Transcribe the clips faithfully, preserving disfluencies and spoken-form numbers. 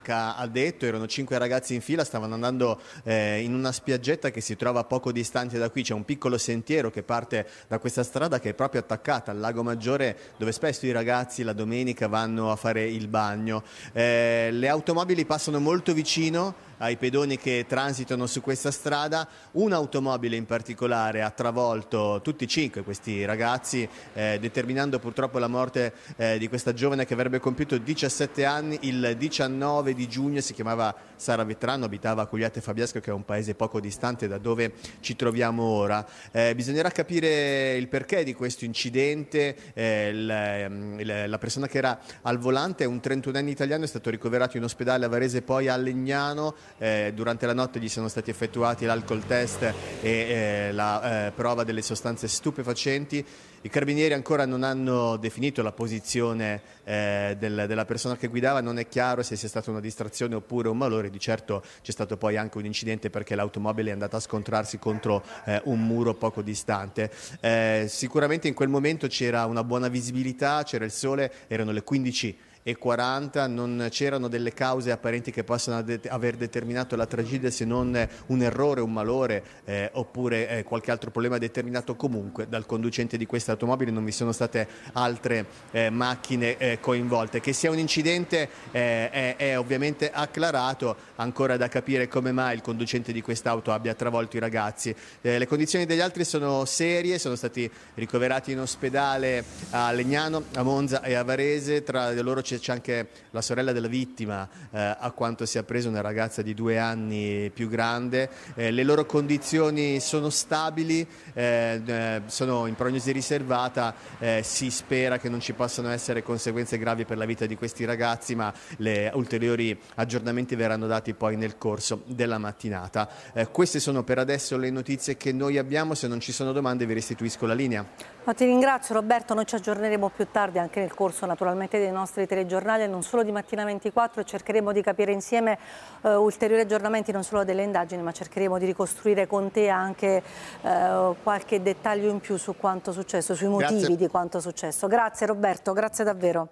Ha detto, erano cinque ragazzi in fila, stavano andando eh, in una spiaggetta che si trova poco distante da qui. C'è un piccolo sentiero che parte da questa strada che è proprio attaccata al Lago Maggiore, dove spesso i ragazzi la domenica vanno a fare il bagno. Eh, le automobili passano molto vicino ai pedoni che transitano su questa strada. Un'automobile in particolare ha travolto tutti e cinque questi ragazzi, eh, determinando purtroppo la morte eh, di questa giovane che avrebbe compiuto diciassette anni il diciannove di giugno. Si chiamava Sara Vetrano, abitava a Cugliate Fabiasco, che è un paese poco distante da dove ci troviamo ora. Eh, bisognerà capire il perché di questo incidente. Eh, il, il, la persona che era al volante è un trentunenne italiano, è stato ricoverato in ospedale a Varese, poi a Legnano. Eh, durante la notte gli sono stati effettuati l'alcol test e eh, la eh, prova delle sostanze stupefacenti. I carabinieri ancora non hanno definito la posizione eh, del, della persona che guidava, non è chiaro se sia stata una distrazione oppure un malore. Di certo c'è stato poi anche un incidente perché l'automobile è andata a scontrarsi contro eh, un muro poco distante. Eh, sicuramente in quel momento c'era una buona visibilità, c'era il sole, erano le quindici e quaranta, non c'erano delle cause apparenti che possano de- aver determinato la tragedia, se non un errore, un malore eh, oppure eh, qualche altro problema determinato comunque dal conducente di questa automobile. Non vi sono state altre eh, macchine eh, coinvolte. Che sia un incidente eh, è, è ovviamente acclarato, ancora da capire come mai il conducente di quest'auto abbia travolto i ragazzi. Eh, le condizioni degli altri sono serie, sono stati ricoverati in ospedale a Legnano, a Monza e a Varese. Tra loro c'è c'è anche la sorella della vittima, eh, a quanto si è appreso, una ragazza di due anni più grande. Eh, le loro condizioni sono stabili, eh, eh, sono in prognosi riservata. Eh, si spera che non ci possano essere conseguenze gravi per la vita di questi ragazzi, ma le ulteriori aggiornamenti verranno dati poi nel corso della mattinata. Eh, queste sono per adesso le notizie che noi abbiamo. Se non ci sono domande vi restituisco la linea. No, ti ringrazio Roberto, noi ci aggiorneremo più tardi anche nel corso naturalmente dei nostri telegiornali e non solo di Mattina ventiquattro, e cercheremo di capire insieme eh, ulteriori aggiornamenti non solo delle indagini, ma cercheremo di ricostruire con te anche eh, qualche dettaglio in più su quanto successo, sui motivi Grazie. di quanto successo. Grazie Roberto, grazie davvero.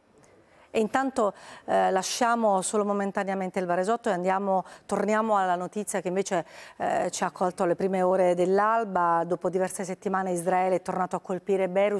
E intanto eh, lasciamo solo momentaneamente il Varesotto e andiamo, torniamo alla notizia che invece eh, ci ha colto alle prime ore dell'alba. Dopo diverse settimane Israele è tornato a colpire Beirut.